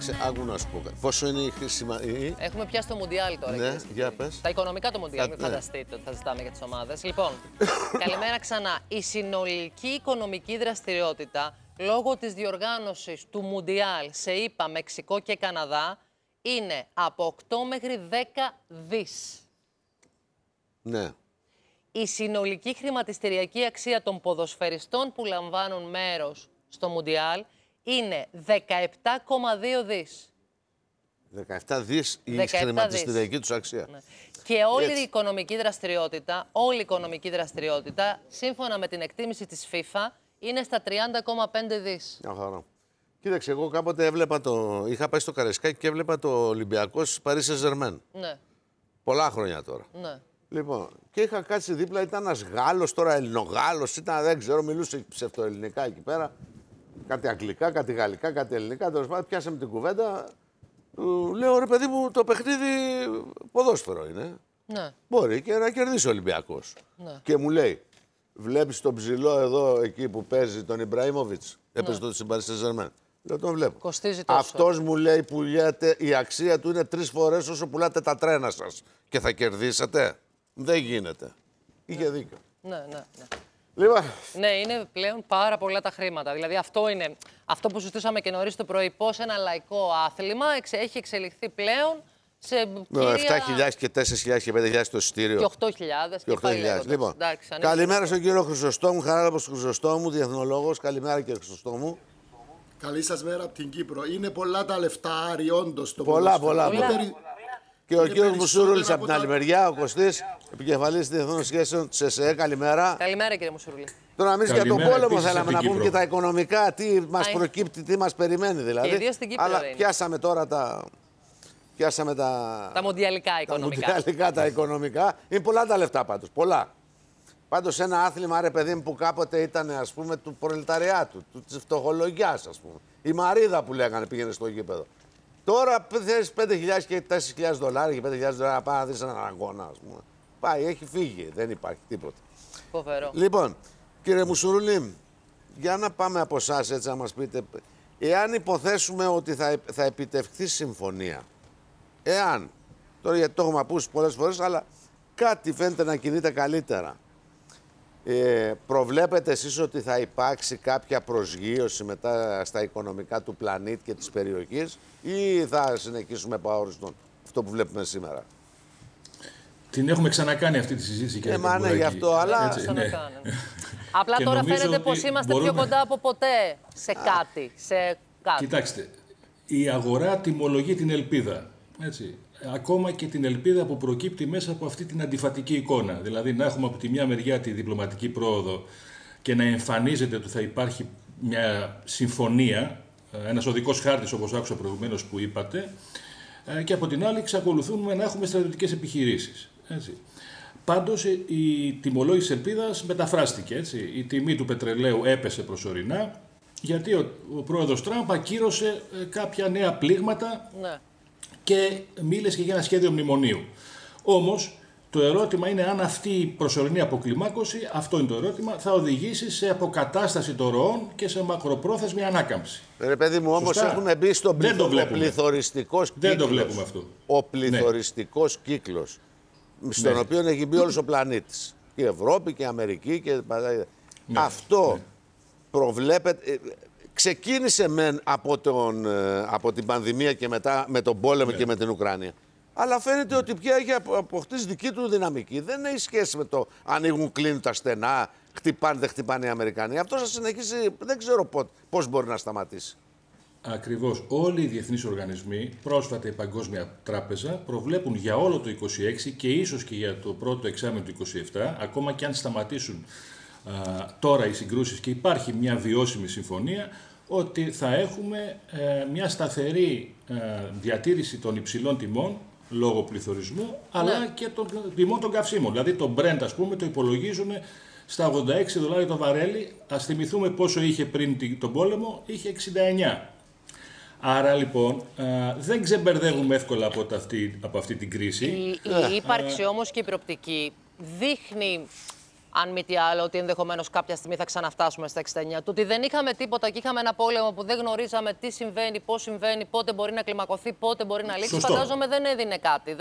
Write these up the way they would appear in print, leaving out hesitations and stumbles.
Κοίταξε, άκου να σου πω κάτι. Πόσο είναι η χρήσιμα. Έχουμε πιάσει το Μουντιάλ τώρα. Ναι, για πες. Τα οικονομικά του Μουντιάλ, μην φανταστείτε ότι θα ζητάμε για τις ομάδες. Λοιπόν, καλημέρα ξανά. Η συνολική οικονομική δραστηριότητα λόγω της διοργάνωσης του Μουντιάλ σε ΗΠΑ, Μεξικό και Καναδά είναι από 8 μέχρι 10 δις. Ναι. Η συνολική χρηματιστηριακή αξία των ποδοσφαιριστών που λαμβάνουν μέρος στο Μουντιάλ είναι 17,2 δις. 17 δις η χρηματιστηριακή τους αξία. Ναι. Και όλη η οικονομική δραστηριότητα, σύμφωνα με την εκτίμηση της FIFA, είναι στα 30,5 δις. Μια χαρά. Κοίταξε, εγώ κάποτε είχα πάει στο Καρεσκάκι και έβλεπα το Ολυμπιακός Παρί Σεν-Ζερμέν. Ναι. Πολλά χρόνια τώρα. Ναι. Λοιπόν, και είχα κάτσει δίπλα, ήταν ένας Γάλλος, τώρα Ελληνογάλλος, δεν ξέρω, μιλούσε ψευτοελληνικά εκεί πέρα. Κάτι αγγλικά, κάτι γαλλικά, κάτι ελληνικά. Τέλος πάντων, πιάσαμε την κουβέντα. Λέω, ρε παιδί μου, το παιχνίδι ποδόσφαιρο είναι. Ναι. Μπορεί και να κερδίσει ο Ολυμπιακός. Ναι. Και μου λέει, βλέπεις τον ψηλό εδώ, εκεί που παίζει τον Ιμπραήμοβιτς. Έπαιζε τότε στην Παρί Σεν-Ζερμέν. Λέω, τον βλέπω. Κοστίζει τόσο. Αυτός μου λέει, πουλιέται, η αξία του είναι 3 φορές όσο πουλάτε τα τρένα σας. Και θα κερδίσετε. Δεν γίνεται. Είχε δίκιο. Ναι, ναι, ναι. Λοιπόν. Ναι, είναι πλέον πάρα πολλά τα χρήματα. Δηλαδή αυτό είναι αυτό που συζητούσαμε και νωρίς το πρωί. Πώς ένα λαϊκό άθλημα έχει εξελιχθεί πλέον σε κύρια... 7.000 και 4.000 και 5.000 το εισιτήριο. Και 8.000 και 8.000. Λοιπόν, εντάξει, καλημέρα στον κύριο Χρυσοστόμου, Χαράλαμπος Χρυσοστόμου, διεθνολόγος. Καλημέρα κύριε Χρυσοστόμου. Καλή σας μέρα από την Κύπρο. Είναι πολλά τα λεφτά, όντως. Πολλά. Και ο κύριος Μουσούρουλης από την άλλη μεριά, ο Κωστής, επικεφαλής διεθνών σχέσεων της ΕΣΕ. Καλημέρα. Καλημέρα κύριε Μουσούρουλη. Τώρα εμείς για τον πόλεμο θέλαμε να πούμε και τα οικονομικά, τι μας προκύπτει, τι μας περιμένει δηλαδή. Και ιδίως στην Κύπρο. Αλλά πιάσαμε τώρα τα μοντιαλικά οικονομικά. Τα μοντιαλικά, τα οικονομικά. Είναι πολλά τα λεφτά πάντως. Πολλά. Πάντως ένα άθλημα, ρε παιδί μου, που κάποτε ήταν, ας πούμε, του προλεταριάτου, της φτωχολογιάς, ας πούμε. Η Μαρίδα που λέγανε πήγαινε στο γήπεδο. Τώρα θες 5.000 και 4.000 δολάρια και 5.000 δολάρια πάνω να δεις έναν αγώνα, ας πούμε. Πάει, έχει φύγει, δεν υπάρχει τίποτα. Φοβερό. Λοιπόν, κύριε Μουσουρούλη, για να πάμε από εσάς έτσι να μας πείτε, εάν υποθέσουμε ότι θα επιτευχθεί συμφωνία, εάν, τώρα γιατί το έχουμε ακούσει πολλές φορές, αλλά κάτι φαίνεται να κινείται καλύτερα. Προβλέπετε εσείς ότι θα υπάρξει κάποια προσγείωση μετά στα οικονομικά του πλανήτη και της περιοχής ή θα συνεχίσουμε επαόριστον αυτό που βλέπουμε σήμερα? Την έχουμε ξανακάνει αυτή τη συζήτηση και ναι, γι' αυτό, αλλά... Ναι. Απλά τώρα φαίνεται πως είμαστε πιο κοντά από ποτέ σε κάτι. Κοιτάξτε, η αγορά τιμολογεί την ελπίδα. Έτσι. Ακόμα και την ελπίδα που προκύπτει μέσα από αυτή την αντιφατική εικόνα. Δηλαδή να έχουμε από τη μια μεριά τη διπλωματική πρόοδο και να εμφανίζεται ότι θα υπάρχει μια συμφωνία, ένας οδικός χάρτης όπως άκουσα προηγουμένως που είπατε, και από την άλλη εξακολουθούμε να έχουμε στρατιωτικές επιχειρήσεις. Έτσι. Πάντως η τιμολόγηση της ελπίδας μεταφράστηκε. Έτσι. Η τιμή του πετρελαίου έπεσε προσωρινά γιατί ο πρόεδρος Τραμπ ακύρωσε κάποια νέα πλήγματα. Ναι. Και μίλησε και για ένα σχέδιο μνημονίου. Όμως, το ερώτημα είναι αν αυτή η προσωρινή αποκλιμάκωση, αυτό είναι το ερώτημα, θα οδηγήσει σε αποκατάσταση των ροών και σε μακροπρόθεσμη ανάκαμψη. Ρε παιδί μου, όμως έχουμε μπει στον πληθωριστικός κύκλος. Δεν το βλέπουμε αυτό. Ο πληθωριστικός κύκλος, στον οποίο έχει μπει όλος ο πλανήτης. Και η Ευρώπη και η Αμερική και... Αυτό προβλέπεται... Ξεκίνησε μεν από την πανδημία και μετά με τον πόλεμο και με την Ουκρανία. Αλλά φαίνεται ότι πια έχει αποκτήσει δική του δυναμική. Δεν έχει σχέση με το ανοίγουν, κλείνουν τα στενά, χτυπάνε, δεν χτυπάνε οι Αμερικανοί. Αυτό θα συνεχίσει, δεν ξέρω πώς μπορεί να σταματήσει. Ακριβώς. Όλοι οι διεθνείς οργανισμοί, πρόσφατα η Παγκόσμια Τράπεζα, προβλέπουν για όλο το 2026 και ίσως και για το πρώτο εξάμηνο του 2027, ακόμα και αν σταματήσουν τώρα οι συγκρούσεις και υπάρχει μια βιώσιμη συμφωνία, ότι θα έχουμε μια σταθερή διατήρηση των υψηλών τιμών λόγω πληθωρισμού, αλλά και των τιμών των καυσίμων. Δηλαδή το Brent, ας πούμε, το υπολογίζουν στα 86 δολάρια το βαρέλι. Ας θυμηθούμε πόσο είχε πριν τον πόλεμο, είχε 69. Άρα λοιπόν δεν ξεμπερδεύουμε εύκολα από αυτή την κρίση. Η ύπαρξη όμως και η προοπτική δείχνει αν μη τι άλλο, ότι ενδεχομένως κάποια στιγμή θα ξαναφτάσουμε στα 69. Το ότι δεν είχαμε τίποτα και είχαμε ένα πόλεμο που δεν γνωρίζαμε τι συμβαίνει, πώς συμβαίνει, πότε μπορεί να κλιμακωθεί, πότε μπορεί να λήξει, φαντάζομαι δεν έδινε κάτι.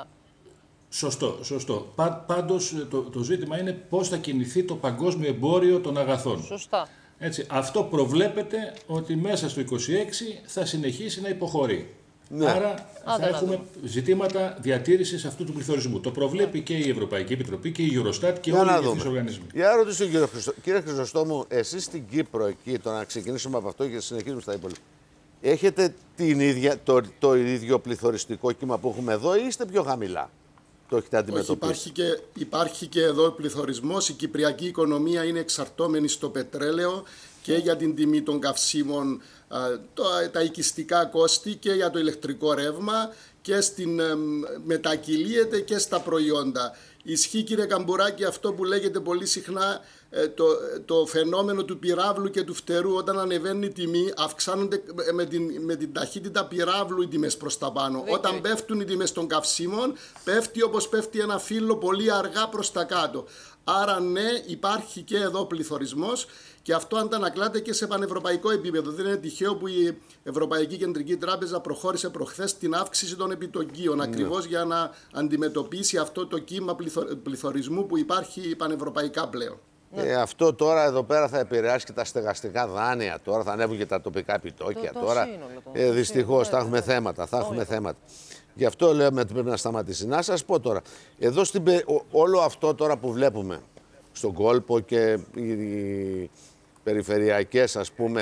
Σωστό. Πάντως το ζήτημα είναι πώς θα κινηθεί το παγκόσμιο εμπόριο των αγαθών. Σωστά. Έτσι, αυτό προβλέπεται ότι μέσα στο 26 θα συνεχίσει να υποχωρεί. Ναι. Άρα θα έχουμε ζητήματα διατήρησης αυτού του πληθωρισμού. Το προβλέπει και η Ευρωπαϊκή Επιτροπή και η Eurostat και όλοι οι διεθνείς οργανισμοί. Για ερώτηση του κύριε Χρυσοστόμου, εσείς στην Κύπρο εκεί, το να ξεκινήσουμε από αυτό και συνεχίσουμε στα υπόλοιπα, έχετε το ίδιο πληθωριστικό κύμα που έχουμε εδώ ή είστε πιο χαμηλά? Το έχετε αντιμετωπίσει? Υπάρχει και εδώ πληθωρισμός. Η κυπριακή οικονομία είναι εξαρτώμενη στο πετρέλαιο και για την τιμή των καυσίμων, τα οικιστικά κόστη και για το ηλεκτρικό ρεύμα και μετακυλίεται και στα προϊόντα. Ισχύει, κύριε Καμπουράκη, αυτό που λέγεται πολύ συχνά, το φαινόμενο του πυράβλου και του φτερού. Όταν ανεβαίνει η τιμή, αυξάνονται με την ταχύτητα πυράβλου οι τιμές προς τα πάνω. Όταν πέφτουν οι τιμές των καυσίμων, πέφτει όπως πέφτει ένα φύλλο πολύ αργά προς τα κάτω. Άρα ναι, υπάρχει και εδώ πληθωρισμός και αυτό αντανακλάται και σε πανευρωπαϊκό επίπεδο. Δεν είναι τυχαίο που η Ευρωπαϊκή Κεντρική Τράπεζα προχώρησε προχθές στην αύξηση των επιτοκίων, ακριβώς για να αντιμετωπίσει αυτό το κύμα πληθωρισμού που υπάρχει πανευρωπαϊκά πλέον. Αυτό τώρα εδώ πέρα θα επηρεάσει και τα στεγαστικά δάνεια. Τώρα θα ανέβουν και τα τοπικά επιτόκια. Δυστυχώς θα έχουμε θέματα. Γι' αυτό λέμε ότι πρέπει να σταματήσει. Να σας πω τώρα, εδώ όλο αυτό τώρα που βλέπουμε στον κόλπο και οι περιφερειακές, ας πούμε,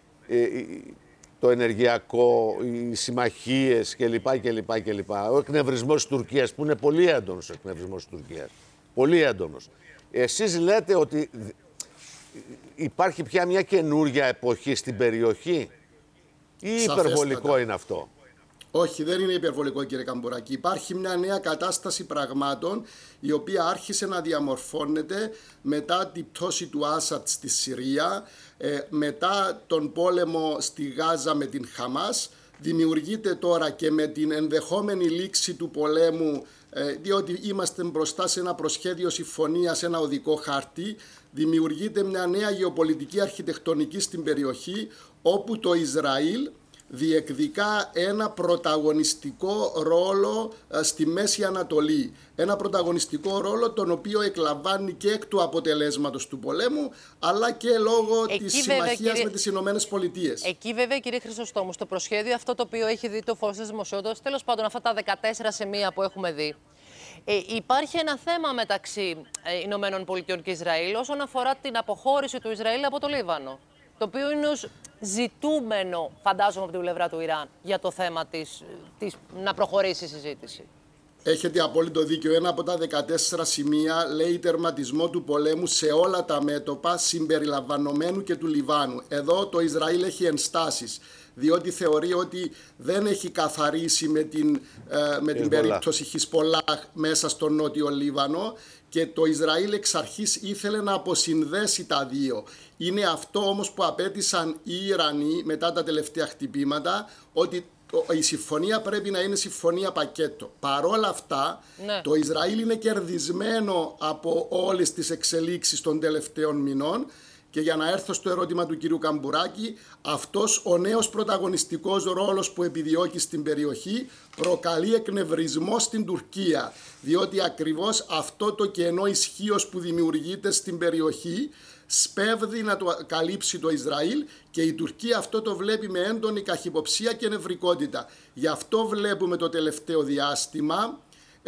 το ενεργειακό, οι συμμαχίες κλπ. Ο εκνευρισμός της Τουρκίας, που είναι πολύ έντονος ο εκνευρισμός της Τουρκίας. Πολύ έντονος. Εσείς λέτε ότι υπάρχει πια μια καινούργια εποχή στην περιοχή ή υπερβολικό είναι αυτό? Όχι, δεν είναι υπερβολικό, κύριε Καμπουράκη. Υπάρχει μια νέα κατάσταση πραγμάτων η οποία άρχισε να διαμορφώνεται μετά την πτώση του Άσαντ στη Συρία, μετά τον πόλεμο στη Γάζα με την Χαμάς. Δημιουργείται τώρα και με την ενδεχόμενη λήξη του πολέμου, διότι είμαστε μπροστά σε ένα προσχέδιο συμφωνίας, ένα οδικό χάρτη, δημιουργείται μια νέα γεωπολιτική αρχιτεκτονική στην περιοχή, όπου το Ισραήλ διεκδικά ένα πρωταγωνιστικό ρόλο στη Μέση Ανατολή. Ένα πρωταγωνιστικό ρόλο τον οποίο εκλαμβάνει και εκ του αποτελέσματος του πολέμου, αλλά και λόγω της συμμαχίας με τις Ηνωμένες Πολιτείες. Εκεί βέβαια, κύριε Χρυσοστόμου, στο προσχέδιο αυτό το οποίο έχει δει το φως της δημοσιότητας, τέλος πάντων αυτά τα 14 σημεία που έχουμε δει, υπάρχει ένα θέμα μεταξύ Ηνωμένων Πολιτειών και Ισραήλ όσον αφορά την αποχώρηση του Ισραήλ από το Λίβανο, το οποίο είναι ως ζητούμενο, φαντάζομαι, από την πλευρά του Ιράν για το θέμα να προχωρήσει η συζήτηση. Έχετε απόλυτο δίκιο. Ένα από τα 14 σημεία λέει τερματισμό του πολέμου σε όλα τα μέτωπα, συμπεριλαμβανομένου και του Λιβάνου. Εδώ το Ισραήλ έχει ενστάσεις, διότι θεωρεί ότι δεν έχει καθαρίσει με την περίπτωση Χισπολάχ μέσα στο νότιο Λίβανο και το Ισραήλ εξ αρχής ήθελε να αποσυνδέσει τα δύο. Είναι αυτό όμως που απέτησαν οι Ιρανοί μετά τα τελευταία χτυπήματα, ότι η συμφωνία πρέπει να είναι συμφωνία πακέτο. Παρόλα αυτά, το Ισραήλ είναι κερδισμένο από όλες τις εξελίξεις των τελευταίων μηνών. Και για να έρθω στο ερώτημα του κυρίου Καμπουράκη, αυτός ο νέος πρωταγωνιστικός ρόλος που επιδιώκει στην περιοχή προκαλεί εκνευρισμό στην Τουρκία, διότι ακριβώς αυτό το κενό ισχύος που δημιουργείται στην περιοχή σπέβδει να το καλύψει το Ισραήλ και η Τουρκία αυτό το βλέπει με έντονη καχυποψία και νευρικότητα. Γι' αυτό βλέπουμε το τελευταίο διάστημα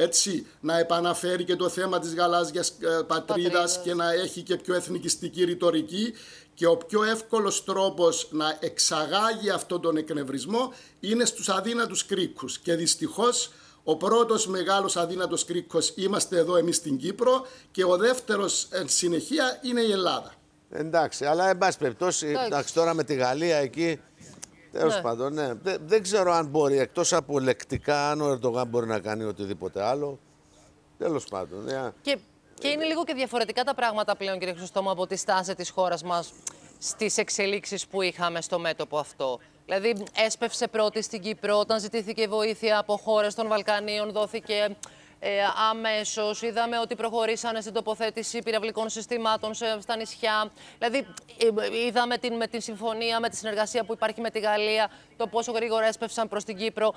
να επαναφέρει και το θέμα της γαλάζιας πατρίδας και να έχει και πιο εθνικιστική ρητορική, και ο πιο εύκολος τρόπος να εξαγάγει αυτόν τον εκνευρισμό είναι στους αδύνατους κρίκους, και δυστυχώς ο πρώτος μεγάλος αδύνατος κρίκος είμαστε εδώ εμείς στην Κύπρο και ο δεύτερος εν συνεχεία είναι η Ελλάδα. Εντάξει, αλλά εν πάση περιπτώσει, τώρα με τη Γαλλία εκεί, τέλος πάντων, ναι. Δεν ξέρω αν μπορεί, εκτός από λεκτικά, αν ο Ερντογάν μπορεί να κάνει οτιδήποτε άλλο. Τέλος πάντων. Και είναι λίγο και διαφορετικά τα πράγματα πλέον, κύριε Χρυσοστόμου, από τη στάση της χώρας μας στις εξελίξεις που είχαμε στο μέτωπο αυτό. Δηλαδή, έσπευσε πρώτη στην Κύπρο όταν ζητήθηκε βοήθεια από χώρες των Βαλκανίων, δόθηκε αμέσως. Είδαμε ότι προχωρήσανε στην τοποθέτηση πυραυλικών συστημάτων στα νησιά. Δηλαδή, είδαμε με την συμφωνία, με τη συνεργασία που υπάρχει με τη Γαλλία, το πόσο γρήγορα έσπευσαν προς την Κύπρο.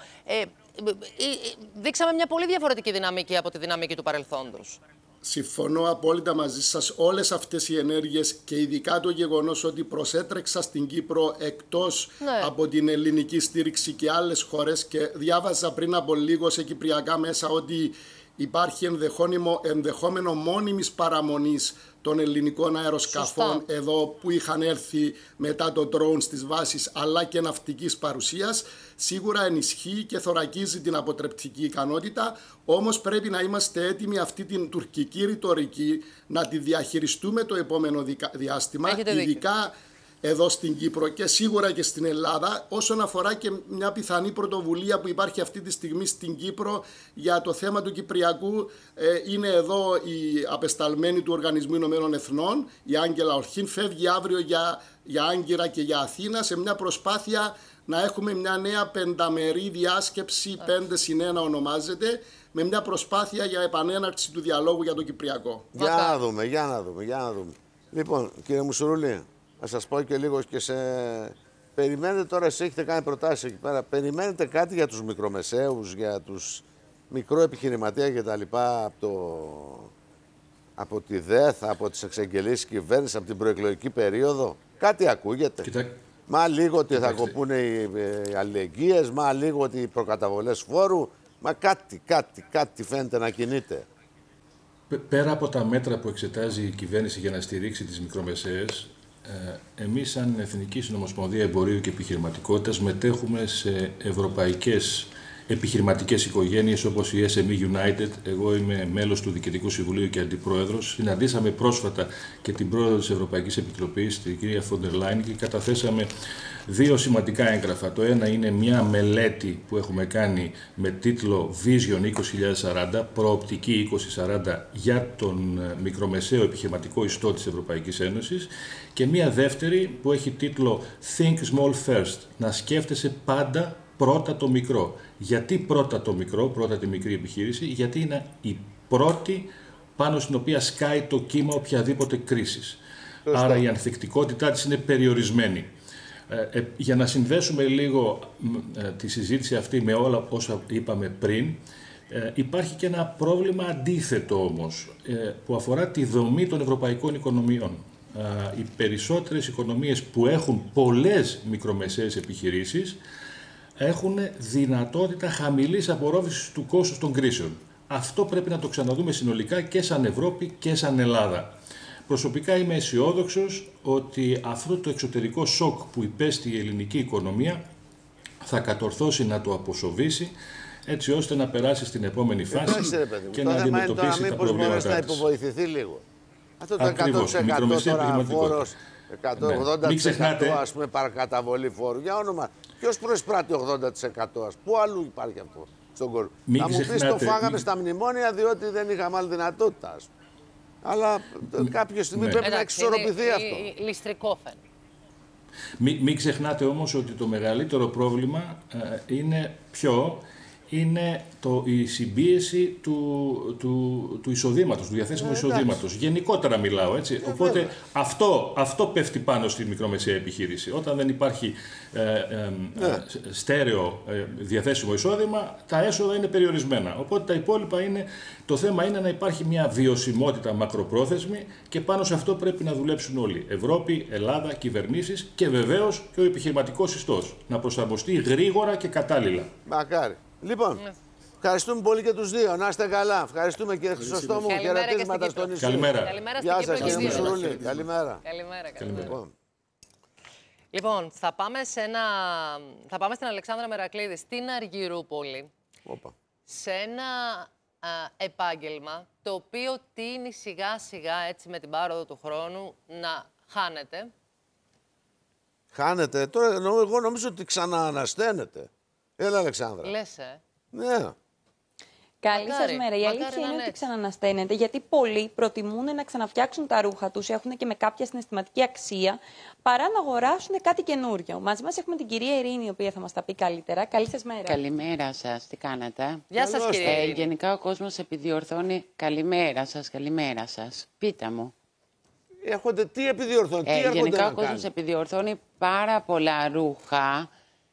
Δείξαμε μια πολύ διαφορετική δυναμική από τη δυναμική του παρελθόντος. Συμφωνώ απόλυτα μαζί σας. Όλες αυτές οι ενέργειες και ειδικά το γεγονός ότι προσέτρεξα στην Κύπρο εκτός από την ελληνική στήριξη και άλλες χώρες, και διάβαζα πριν από λίγο σε κυπριακά μέσα ότι υπάρχει ενδεχόμενο μόνιμης παραμονής των ελληνικών αεροσκαφών εδώ που είχαν έρθει μετά το drone στις βάσεις, αλλά και ναυτικής παρουσίας. Σίγουρα ενισχύει και θωρακίζει την αποτρεπτική ικανότητα, όμως πρέπει να είμαστε έτοιμοι αυτή την τουρκική ρητορική να τη διαχειριστούμε το επόμενο διάστημα, ειδικά εδώ στην Κύπρο και σίγουρα και στην Ελλάδα, όσον αφορά και μια πιθανή πρωτοβουλία που υπάρχει αυτή τη στιγμή στην Κύπρο για το θέμα του Κυπριακού. Είναι εδώ η απεσταλμένη του Οργανισμού Ηνωμένων Εθνών, η Άγγελα Ορχήν, φεύγει αύριο για Άγκυρα και για Αθήνα σε μια προσπάθεια να έχουμε μια νέα πενταμερή διάσκεψη, 5+1 ονομάζεται, με μια προσπάθεια για επανέναρξη του διαλόγου για το Κυπριακό. Για να δούμε. Λοιπόν, κύριε Μουσουρούλη, να σας πω και λίγο και σε... Περιμένετε τώρα, εσείς έχετε κάνει προτάσεις εκεί πέρα, περιμένετε κάτι για τους μικρομεσαίους, για τους μικροεπιχειρηματία και τα λοιπά από τη ΔΕΘ, από τις εξαγγελίες κυβέρνησης, από την προεκλογική περίοδο. Κάτι ακούγεται. Μα λίγο ότι θα κοπούν οι αλληλεγγύες, μα λίγο ότι οι προκαταβολές φόρου, μα κάτι φαίνεται να κινείται. Πέρα από τα μέτρα που εξετάζει η κυβέρνηση για να στηρίξει τις μικρομεσαίες, εμείς σαν Εθνική Συνομοσπονδία Εμπορίου και Επιχειρηματικότητας μετέχουμε σε ευρωπαϊκές επιχειρηματικές οικογένειες όπως η SME United. Εγώ είμαι μέλος του Διοικητικού Συμβουλίου και Αντιπρόεδρος. Συναντήσαμε πρόσφατα και την Πρόεδρο της Ευρωπαϊκής Επιτροπής, την κυρία Φόντερ Λάιν, και καταθέσαμε δύο σημαντικά έγγραφα. Το ένα είναι μια μελέτη που έχουμε κάνει με τίτλο Vision 2040, προοπτική 2040 για τον μικρομεσαίο επιχειρηματικό ιστό της Ευρωπαϊκής Ένωσης, και μια δεύτερη που έχει τίτλο Think Small First, να σκέφτεσαι πάντα πρώτα το μικρό. Γιατί πρώτα το μικρό, πρώτα τη μικρή επιχείρηση? Γιατί είναι η πρώτη πάνω στην οποία σκάει το κύμα οποιαδήποτε κρίσης. Άρα η ανθεκτικότητά της είναι περιορισμένη. Για να συνδέσουμε λίγο τη συζήτηση αυτή με όλα όσα είπαμε πριν, υπάρχει και ένα πρόβλημα αντίθετο όμως, που αφορά τη δομή των ευρωπαϊκών οικονομιών. Οι περισσότερες οικονομίες που έχουν πολλές μικρομεσαίες επιχειρήσεις έχουν δυνατότητα χαμηλής απορρόφησης του κόστους των κρίσεων. Αυτό πρέπει να το ξαναδούμε συνολικά και σαν Ευρώπη και σαν Ελλάδα. Προσωπικά είμαι αισιόδοξος ότι αυτό το εξωτερικό σοκ που υπέστη η ελληνική οικονομία θα κατορθώσει να το αποσοβήσει, έτσι ώστε να περάσει στην επόμενη φάση και να αντιμετωπίσει τα προβλήματά της. Να υποβοηθηθεί λίγο. Αυτό το 100% τώρα φόρος, 180% ας πούμε παρακαταβολή φόρου. Για όνομα, ποιος προσπράττει 80%? Πού αλλού υπάρχει αυτό στον κόσμο? Να μου πεις το φάγαμε στα μνημόνια διότι δεν είχαμε άλλη δυνατότητα. Αλλά κάποια στιγμή πρέπει να εξισορροπηθεί αυτό. Ληστρικό φαίνεται. Μην ξεχνάτε όμως ότι το μεγαλύτερο πρόβλημα είναι είναι η συμπίεση του εισοδήματος, του διαθέσιμου εισοδήματος. Γενικότερα μιλάω, έτσι. Οπότε αυτό πέφτει πάνω στη μικρομεσαία επιχείρηση. Όταν δεν υπάρχει στέρεο διαθέσιμο εισόδημα, τα έσοδα είναι περιορισμένα. Οπότε τα υπόλοιπα το θέμα είναι να υπάρχει μια βιωσιμότητα μακροπρόθεσμη, και πάνω σε αυτό πρέπει να δουλέψουν όλοι. Ευρώπη, Ελλάδα, κυβερνήσεις και βεβαίως και ο επιχειρηματικός ιστός. Να προσαρμοστεί γρήγορα και κατάλληλα. Μακάρι. Λοιπόν, ευχαριστούμε πολύ και τους δύο. Να είστε καλά. Ευχαριστούμε κύριε Χρυσοστόμου. Χαιρετίσματα στο νησί. Καλημέρα. Γεια σας κύριε Μουσουρούλη. Καλημέρα. Λοιπόν, θα πάμε στην Αλεξάνδρα Μερακλίδη, στην Αργυρούπολη. Σε ένα επάγγελμα το οποίο τείνει σιγά σιγά, έτσι με την πάροδο του χρόνου, να χάνεται. Χάνεται. Τώρα εγώ νομίζω ότι ξαναανασταίνεται. Έλα, Αλεξάνδρα. Λες, Ναι. Καλή Μακάρι, σας μέρα. Η μακάρι αλήθεια να είναι ότι είναι ξανανασταίνεται, γιατί πολλοί προτιμούν να ξαναφτιάξουν τα ρούχα τους, έχουν και με κάποια συναισθηματική αξία, παρά να αγοράσουν κάτι καινούριο. Μαζί μας έχουμε την κυρία Ειρήνη, η οποία θα μας τα πει καλύτερα. Καλή σας μέρα. Καλημέρα σας, τι κάνετε? Γεια σας, κύριε Ειρήνη. Γενικά ο κόσμος επιδιορθώνει. Καλημέρα σας. Πείτε μου. Έρχονται, τι επιδιορθώνουν, τι έρχονται Γενικά να ο κόσμος κάνουν. επιδιορθώνει πάρα πολλά ρούχα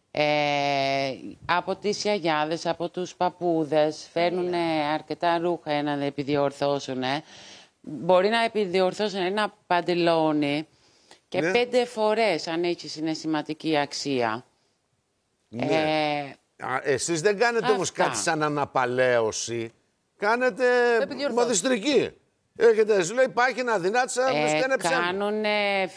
από τις γιαγιάδες, από τους παππούδες. Φέρνουν αρκετά ρούχα για να επιδιορθώσουν. Μπορεί να επιδιορθώσουν ένα παντελόνι και 5 φορές αν έχει συναισθηματική αξία. Ναι. Εσείς δεν κάνετε όμως αυτά. κάτι σαν αναπαλαίωση. Κάνετε Επιδιορθώσεις. μοδιστρική. Έρχεται, σου λέει, πάχυνα δυνάτησα, με στένεψε. Κάνουνε.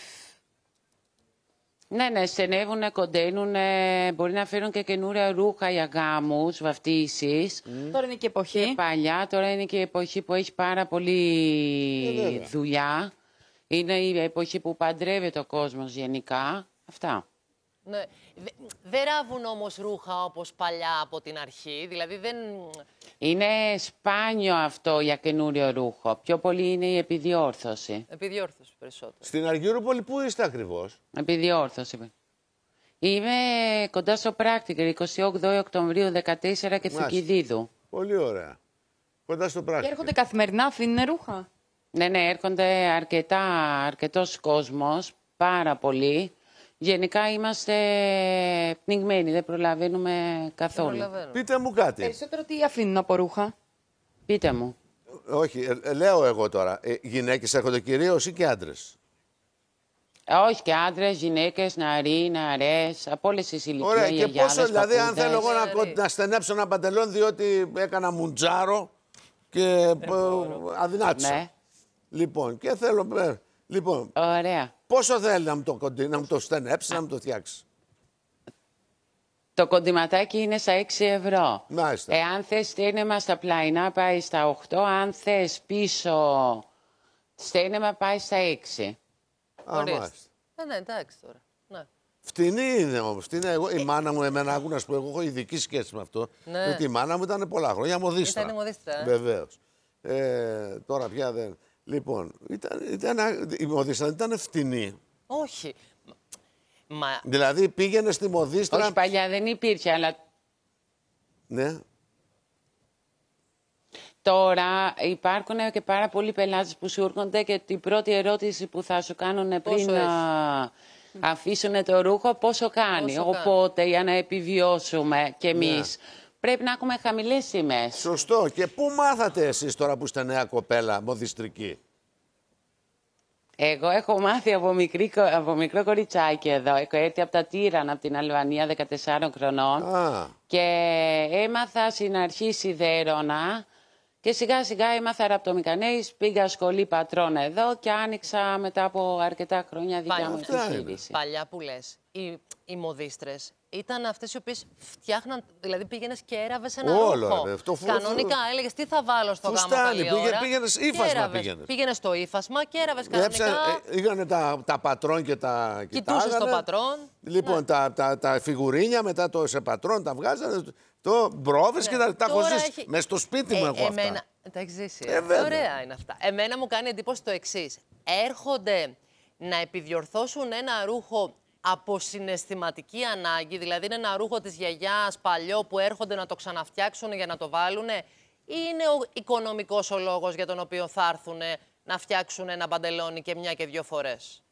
Ναι, στενεύουνε, κοντένουνε, μπορεί να φέρουν και καινούρια ρούχα για γάμους, βαφτίσεις. Τώρα είναι και εποχή. Και παλιά, τώρα είναι και η εποχή που έχει πάρα πολύ δουλειά. Είναι η εποχή που παντρεύεται ο κόσμος γενικά. Αυτά. Ναι. Δεν ράβουν όμως ρούχα όπως παλιά από την αρχή, δηλαδή δεν... Είναι σπάνιο αυτό για καινούριο ρούχο. Πιο πολύ είναι η επιδιόρθωση. Επιδιόρθωση περισσότερο. Στην Αργυρούπολη πού είστε ακριβώς? Επιδιόρθωση. Είμαι κοντά στο Πράκτικερ, 28 Οκτωβρίου 14 και Θουκυδίδου. Πολύ ωραία. Κοντά στο Και πράγμα. έρχονται καθημερινά, αφήνουν ρούχα. Ναι, έρχονται αρκετός κόσμος, πάρα πολύ. Γενικά είμαστε πνιγμένοι, δεν προλαβαίνουμε καθόλου. Πείτε μου κάτι. Περισσότερο τι αφήνουν από ρούχα. Πείτε μου. Όχι, λέω εγώ τώρα. Γυναίκες έρχονται κυρίως ή και άντρες? Όχι, και άντρες, γυναίκες, νεαροί, νεαρές, από όλες τις ηλικίες. Ωραία, και πόσο δηλαδή, αν παππούδες. θέλω εγώ να στενέψω ένα παντελόν διότι έκανα μουντζάρο και αδυνάτησα. Ναι. Λοιπόν, και θέλω. Λοιπόν, Ωραία. πόσο θέλει να μου το στενέψει, να μου το φτιάξει? Το κοντιματάκι είναι στα 6 ευρώ. Μάλιστα. Εάν θες στένεμα στα πλαϊνά πάει στα 8, αν θες πίσω στένεμα πάει στα 6. Μάλιστα. Ναι, εντάξει τώρα. Ναι. Φτηνή είναι όμως. Η μάνα μου, εμένα, άκου να σου πω, εγώ έχω ειδική σχέση με αυτό. Ναι. Γιατί η μάνα μου ήταν πολλά χρόνια μοδίστρα. Ήταν μοδίστρα, Βεβαίως. Τώρα πια δεν. Λοιπόν, η μοδίστρα δεν ήταν φτηνή. Όχι. Μα Δηλαδή πήγαινε στη μοδίστρα. Όχι, παλιά δεν υπήρχε, αλλά Ναι. τώρα υπάρχουν και πάρα πολλοί πελάτες που σου έρχονται και την πρώτη ερώτηση που θα σου κάνουν πριν Πόσο να αφήσουν το ρούχο, πόσο κάνει. Πόσο Οπότε, για να επιβιώσουμε κι εμείς, πρέπει να έχουμε χαμηλές τιμές. Σωστό. Και πού μάθατε εσείς τώρα που είστε νέα κοπέλα μοδιστρική? Εγώ έχω μάθει από μικρό κοριτσάκι εδώ. Έχω έρθει από τα Τύρανα, από την Αλβανία, 14 χρονών. Και έμαθα στην αρχή σιδέρωνα και σιγά σιγά έμαθα ραπτομηχανές, πήγα σχολή πατρών εδώ και άνοιξα μετά από αρκετά χρόνια δικιά μου επιχείρηση. παλιά που λες, οι μοδίστρες ήταν αυτές οι οποίες φτιάχναν, δηλαδή πήγαινες και έραβες ένα Όλο, ρούχο. ρε, το Κανονικά έλεγες τι θα βάλω στο γάμο φουστάνι, καλή ώρα. πήγαινες ύφασμα πήγαινες. Πήγαινες στο ύφασμα και έραβες κανονικά. Είχαν τα πατρόν και τα Κοιτούσες το πατρόν. Λοιπόν, τα φιγουρίνια μετά σε πατρόν τα βγάζανε, το μπρόβες και τα έχω Τώρα ζήσει. Μες στο σπίτι μου έχω αυτά. Τα έχεις ζήσει. Βέβαια. Ωραία είναι αυτά. Εμένα μου κάνει εντύπωση το εξής. Έρχονται να επιδιορθώσουν ένα ρούχο από συναισθηματική ανάγκη, δηλαδή είναι ένα ρούχο της γιαγιάς παλιό που έρχονται να το ξαναφτιάξουν για να το βάλουν, ή είναι ο οικονομικός ο λόγος για τον οποίο θα έρθουν να φτιάξουν ένα παντελόνι και μια και δύο φορές?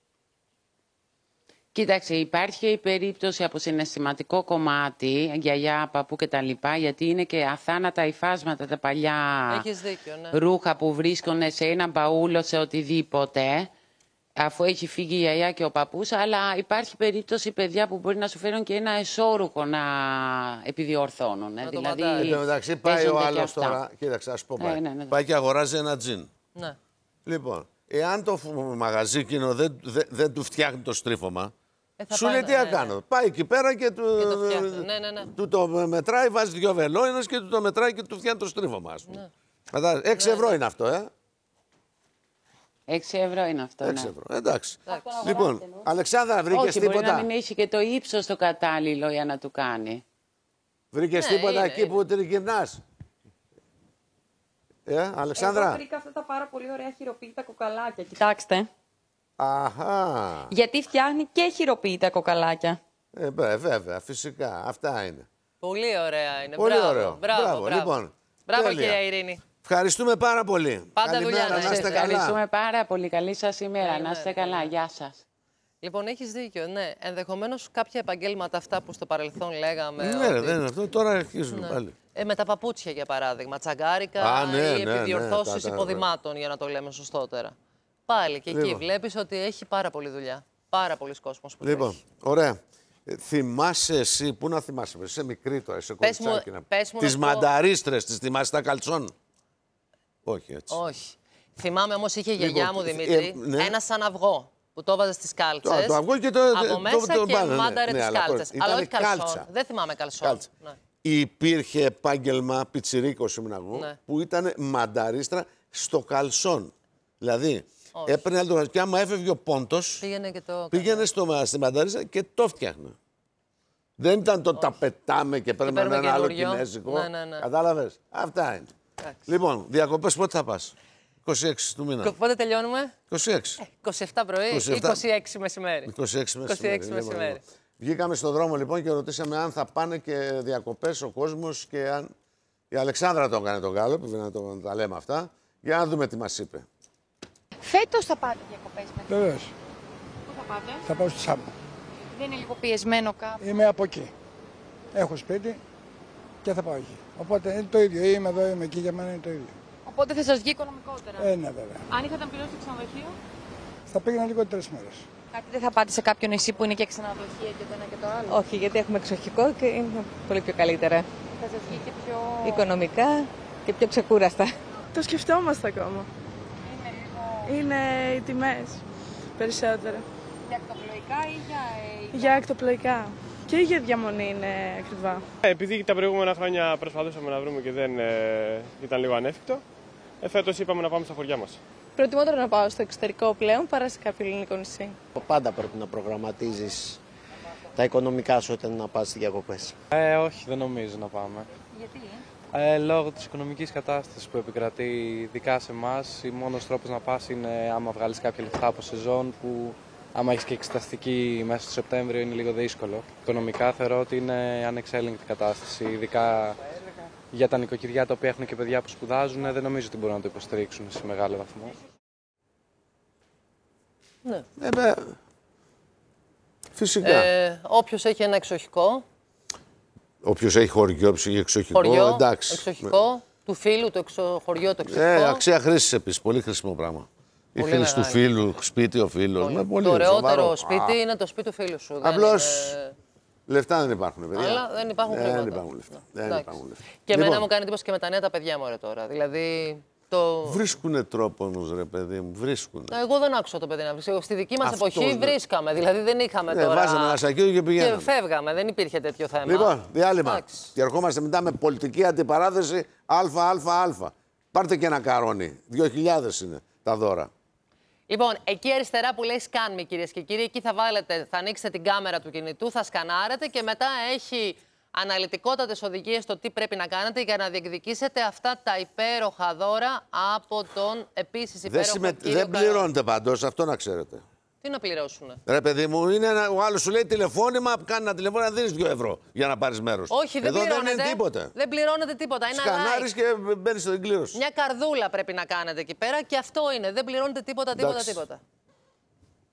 Κοίταξε, υπάρχει η περίπτωση από συναισθηματικό κομμάτι, γιαγιά, παππού κτλ. Γιατί είναι και αθάνατα υφάσματα τα παλιά Έχεις δίκιο, ναι. ρούχα που βρίσκονται σε ένα μπαούλο, σε οτιδήποτε, αφού έχει φύγει η γιαγιά και ο παππούς. Αλλά υπάρχει περίπτωση παιδιά που μπορεί να σου φέρουν και ένα εσώρουχο να επιδιορθώνουν. Δηλαδή, Εν τω μεταξύ πάει ο παίζονται και άλλος αυτά. τώρα, κοίταξε, ας πω πάει. Ναι. Πάει και αγοράζει ένα τζιν. Ναι. Λοιπόν, εάν το μαγαζί εκείνο δεν του φτιάχνει το στρίφωμα, Θα σου πάει, λέει τι να κάνω. Πάει εκεί πέρα και το φτιάχνει. Ναι. του το μετράει, βάζει δύο βελόνες και του το μετράει και του φτιάχνει το στρίφωμα, ας πούμε. 6 ευρώ είναι αυτό, 6 ευρώ είναι αυτό. 6 Ναι. ευρώ, εντάξει. Λοιπόν, Αλεξάνδρα, βρήκες Όχι, μπορεί να τίποτα? μην έχει και το ύψος το κατάλληλο για να του κάνει. Βρήκες Ναι, τίποτα είναι, εκεί είναι. που τριγυρνάς? Αλεξάνδρα. Εγώ βρήκα αυτά τα πάρα πολύ ωραία χειροποίητα κοκαλάκια. Κοιτάξτε. Αχα. Γιατί φτιάχνει και χειροποίητα κοκαλάκια. Βέβαια, φυσικά. Αυτά είναι. Πολύ ωραία είναι. Πολύ μπράβο, ωραίο. Μπράβο. Λοιπόν, Μπράβο, τέλεια. κυρία Ειρήνη. Ευχαριστούμε πάρα πολύ. Πάντα Καλημέρα, δουλειά να να είστε έχετε. καλά. Ευχαριστούμε πάρα πολύ. Καλή σας ημέρα. Καλημέρα, Να είστε καλά. Γεια σας. Λοιπόν, έχεις δίκιο, ναι. Ενδεχομένως κάποια επαγγέλματα αυτά που στο παρελθόν λέγαμε. Ναι, ότι... δεν είναι αυτό. Τώρα αρχίζουν πάλι. Με τα παπούτσια, για παράδειγμα. Τσαγκάρικα ή επιδιορθώσεις υποδημάτων, για να το λέμε σωστότερα. Πάλι και εκεί βλέπεις ότι έχει πάρα πολλή δουλειά. Πάρα πολλοί κόσμος που Λοιπόν, έχει. ωραία. Θυμάσαι εσύ, πού να θυμάσαι, είσαι μικρή τώρα, είσαι κοριτσάκι. Τις μανταρίστρες, τις θυμάσαι τα καλτσόν? Όχι έτσι. Όχι. Θυμάμαι όμως είχε η γιαγιά μου, Δημήτρη, ναι. ένα σαν αυγό που το έβαζε στις κάλτσες. Το αυγό και το από μέσα και μάνταρε τις κάλτσες. Αλλά όχι καλσόν. Κάλτσα. Δεν θυμάμαι καλσόν. Ναι. Υπήρχε επάγγελμα, πιτσιρίκος ήμουν εγώ, Ναι. που ήταν μανταρίστρα στο καλσόν. Δηλαδή, έπαιρνε άλλο το καλσόν και άμα έφευγε ο πόντος, πήγαινε στη μανταρίστρα και το φτιάχνε. Δεν ήταν το τα πετάμε και παίρνουμε ένα άλλο κινέζικο. Ναι. Κατάλαβες. Αυτά είναι. Λοιπόν, διακοπές πότε θα πας? 26 του μήνα. Πότε τελειώνουμε? 26. 27 πρωί ή 26 μεσημέρι. 26 μεσημέρι. Βγήκαμε στον δρόμο λοιπόν και ρωτήσαμε αν θα πάνε και διακοπές ο κόσμος και αν... Η Αλεξάνδρα το έκανε τον Γκάλο, επειδή να τα λέμε αυτά. Για να δούμε τι μας είπε. Φέτος θα πάτε διακοπές με? Βεβαίως. Πού θα πάτε? Θα πάω στη Σάμπα. Δεν είναι λίγο πιεσμένο κάπου? Είμαι από εκεί. Έχω σπίτι και θα πάω εκεί. Οπότε είναι το ίδιο. Είμαι εδώ, είμαι εκεί, για μένα είναι το ίδιο. Οπότε θα σας βγει οικονομικότερα? Ναι, βέβαια. Αν είχατε πληρώσει το ξενοδοχείο? Θα πήγαινα λίγο 3 μέρες. Κάτι δεν θα πάτε σε κάποιο νησί που είναι και ξενοδοχεία και το ένα και το άλλο? Όχι, γιατί έχουμε εξοχικό και είναι πολύ πιο καλύτερα. Θα σας βγει και πιο... Οικονομικά και πιο ξεκούραστα. Το σκεφτόμαστε ακόμα. Είναι λίγο... Είναι οι τιμές περισσότερο. Για ακτοπλοϊκά ή Για ακτοπλοϊκά. Και για διαμονή είναι ακριβά. Επειδή τα προηγούμενα χρόνια προσπαθούσαμε να βρούμε και δεν ήταν λίγο ανέφικτο, φέτος είπαμε να πάμε στα χωριά μας. Προτιμότερο να πάω στο εξωτερικό πλέον παρά σε κάποιο ελληνικό νησί. Πάντα πρέπει να προγραμματίζεις τα οικονομικά σου όταν να πας στις διακοπές. Όχι, δεν νομίζω να πάμε. Γιατί? Λόγω της οικονομικής κατάστασης που επικρατεί ειδικά σε εμάς, ο μόνος τρόπος να πας είναι άμα βγάλεις κάποια λεφτά από σεζόν που άμα έχεις και εξεταστική μέσα στο Σεπτέμβριο είναι λίγο δύσκολο. Οικονομικά θεωρώ ότι είναι ανεξέλεγκτη κατάσταση, ειδικά για τα νοικοκυριά τα οποία έχουν και παιδιά που σπουδάζουν, δεν νομίζω ότι μπορούν να το υποστηρίξουν σε μεγάλο βαθμό. Ναι. Φυσικά. Όποιος έχει ένα εξοχικό. Όποιος έχει χωριό, όποιος έχει εξοχικό, Χωριό, εντάξει. εξοχικό, του φίλου, χωριό το εξοχικό. Αξία χρήσης επίσης, πολύ χρήσιμο πράγμα. Η χρήση του φίλου, σπίτι ο φίλος. Το ωραιότερο σπίτι είναι το σπίτι του φίλου σου. Απλώς λεφτά δεν υπάρχουν, παιδιά. Αλλά δεν υπάρχουν χρήματα. Δεν υπάρχουν λεφτά. Και εμένα μου κάνει εντύπωση και με τα νέα τα παιδιά μου τώρα. Δηλαδή. Βρίσκουνε τρόπο όμως, ρε παιδί μου. Βρίσκουνε. Εγώ δεν άκουσα το παιδί να βρίσκει. Στη δική μας εποχή βρίσκαμε. Δηλαδή δεν είχαμε τώρα. Βάζαμε ένα σακίδιο και πηγαίναμε. Και φεύγαμε. Δεν υπήρχε τέτοιο θέμα. Λοιπόν, διάλειμμα. Και ερχόμαστε μετά με πολιτική αντιπαράθεση ΑΑΑ. Πάρτε και ένα καρόνι. 2.000 είναι τα δώρα. Λοιπόν, εκεί αριστερά που λέει Scan Me, κυρίες και κύριοι, εκεί θα ανοίξετε την κάμερα του κινητού, θα σκανάρετε και μετά έχει αναλυτικότατες οδηγίες στο τι πρέπει να κάνετε για να διεκδικήσετε αυτά τα υπέροχα δώρα από τον επίσης υπέροχο κύριο Δεν πληρώνετε παντός, αυτό να ξέρετε. Τι να πληρώσουνε? Ρε παιδί μου, ο άλλος σου λέει τηλεφώνημα, κάνει ένα τηλεφώνημα, δίνεις 2 ευρώ για να πάρεις μέρος. Όχι, δεν πληρώνετε. Δεν είναι τίποτε. Δεν πληρώνετε τίποτα. Σκανάρεις και μπαίνεις στην κλήρωση. Μια καρδούλα πρέπει να κάνετε εκεί πέρα και αυτό είναι. Δεν πληρώνετε τίποτα.